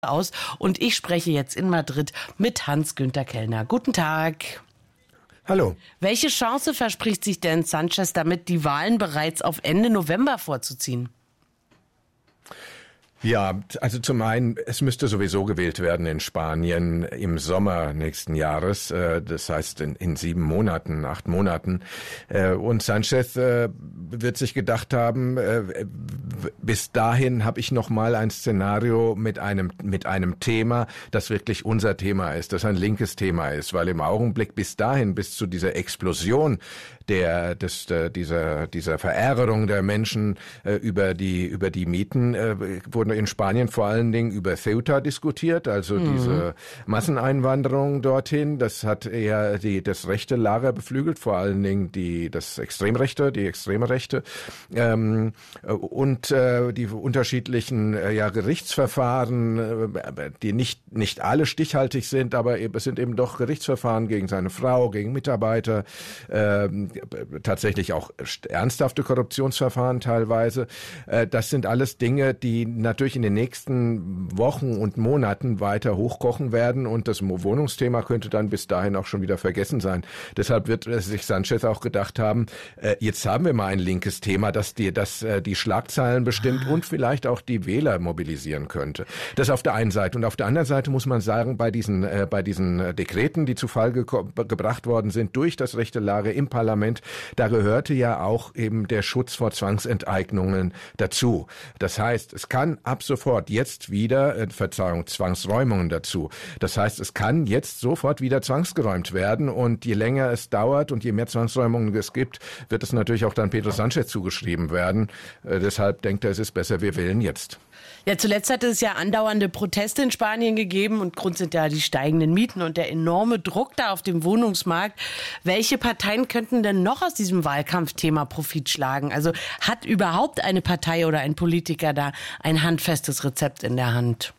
aus. Und ich spreche jetzt in Madrid mit Hans-Günther Kellner. Guten Tag. Hallo. Welche Chance verspricht sich denn Sánchez damit, die Wahlen bereits auf Ende November vorzuziehen? Ja, also zum einen, es müsste sowieso gewählt werden in Spanien im Sommer nächsten Jahres, das heißt in 7 Monaten, 8 Monaten. Und Sánchez wird sich gedacht haben, bis dahin habe ich noch mal ein Szenario mit einem Thema, das wirklich unser Thema ist, das ein linkes Thema ist, weil im Augenblick bis dahin, bis zu dieser Explosion dieser Verärgerung der Menschen über die Mieten, wurden in Spanien vor allen Dingen über Ceuta diskutiert, also diese Masseneinwanderung dorthin. Das hat eher das rechte Lager beflügelt, vor allen Dingen die extreme Rechte, und die unterschiedlichen Gerichtsverfahren, die nicht alle stichhaltig sind, aber es sind eben doch Gerichtsverfahren gegen seine Frau, gegen Mitarbeiter, tatsächlich auch ernsthafte Korruptionsverfahren teilweise. Das sind alles Dinge, die natürlich in den nächsten Wochen und Monaten weiter hochkochen werden und das Wohnungsthema könnte dann bis dahin auch schon wieder vergessen sein. Deshalb wird sich Sánchez auch gedacht haben, jetzt haben wir mal ein linkes Thema, das die Schlagzeilen bestimmt und vielleicht auch die Wähler mobilisieren könnte. Das auf der einen Seite. Und auf der anderen Seite muss man sagen, bei diesen Dekreten, die zu Fall gebracht worden sind durch das rechte Lager im Parlament, da gehörte ja auch eben der Schutz vor Zwangsenteignungen dazu. Das heißt, es kann ab sofort jetzt wieder, Zwangsräumungen dazu. Das heißt, es kann jetzt sofort wieder zwangsgeräumt werden und je länger es dauert und je mehr Zwangsräumungen es gibt, wird es natürlich auch dann Pedro Sánchez zugeschrieben werden. Deshalb denkt er, es ist besser, wir wählen jetzt. Ja, zuletzt hat es ja andauernde Proteste in Spanien gegeben und Grund sind ja die steigenden Mieten und der enorme Druck da auf dem Wohnungsmarkt. Welche Parteien könnten denn noch aus diesem Wahlkampfthema Profit schlagen? Also hat überhaupt eine Partei oder ein Politiker da ein handfestes Rezept in der Hand?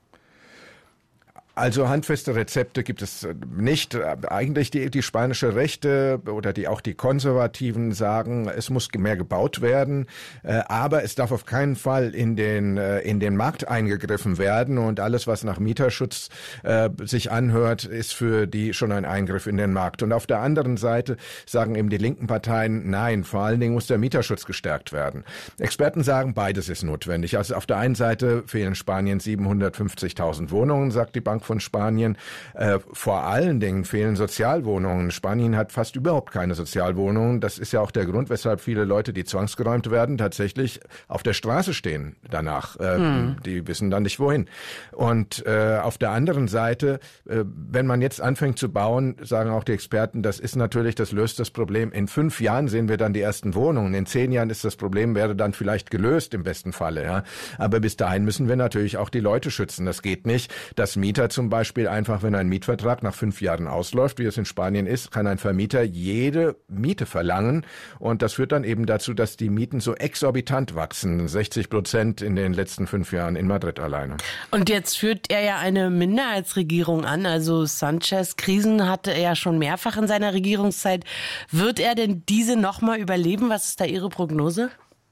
Also handfeste Rezepte gibt es nicht. Eigentlich die spanische Rechte oder auch die Konservativen sagen, es muss mehr gebaut werden, aber es darf auf keinen Fall in den Markt eingegriffen werden und alles, was nach Mieterschutz sich anhört, ist für die schon ein Eingriff in den Markt. Und auf der anderen Seite sagen eben die linken Parteien, nein, vor allen Dingen muss der Mieterschutz gestärkt werden. Experten sagen, beides ist notwendig. Also auf der einen Seite fehlen Spanien 750.000 Wohnungen, sagt die Bank von Spanien. Vor allen Dingen fehlen Sozialwohnungen. Spanien hat fast überhaupt keine Sozialwohnungen. Das ist ja auch der Grund, weshalb viele Leute, die zwangsgeräumt werden, tatsächlich auf der Straße stehen danach. Die wissen dann nicht, wohin. Und auf der anderen Seite, wenn man jetzt anfängt zu bauen, sagen auch die Experten, das löst das Problem. In 5 Jahren sehen wir dann die ersten Wohnungen. In 10 Jahren ist das Problem, wäre dann vielleicht gelöst im besten Falle. Ja. Aber bis dahin müssen wir natürlich auch die Leute schützen. Das geht nicht, dass Mieter zum Beispiel einfach, wenn ein Mietvertrag nach 5 Jahren ausläuft, wie es in Spanien ist, kann ein Vermieter jede Miete verlangen. Und das führt dann eben dazu, dass die Mieten so exorbitant wachsen. 60% in den letzten 5 Jahren in Madrid alleine. Und jetzt führt er ja eine Minderheitsregierung an. Also Sánchez, Krisen hatte er ja schon mehrfach in seiner Regierungszeit. Wird er denn diese nochmal überleben? Was ist da Ihre Prognose?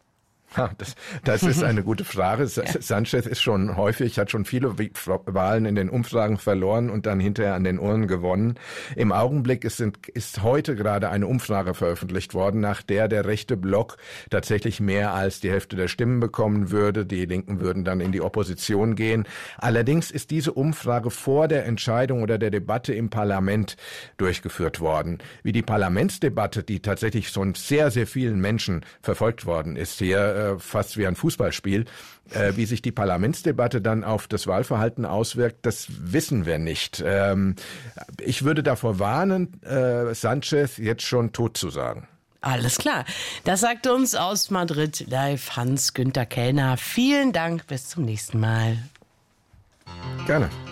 Das ist eine gute Frage. Sánchez hat schon viele Wahlen in den Umfragen verloren und dann hinterher an den Urnen gewonnen. Im Augenblick ist heute gerade eine Umfrage veröffentlicht worden, nach der rechte Block tatsächlich mehr als die Hälfte der Stimmen bekommen würde. Die Linken würden dann in die Opposition gehen. Allerdings ist diese Umfrage vor der Entscheidung oder der Debatte im Parlament durchgeführt worden. Wie die Parlamentsdebatte, die tatsächlich von sehr, sehr vielen Menschen verfolgt worden ist, hier fast wie ein Fußballspiel. Wie sich die Parlamentsdebatte dann auf das Wahlverhalten auswirkt, das wissen wir nicht. Ich würde davor warnen, Sánchez jetzt schon tot zu sagen. Alles klar. Das sagte uns aus Madrid live Hans-Günther Kellner. Vielen Dank, bis zum nächsten Mal. Gerne.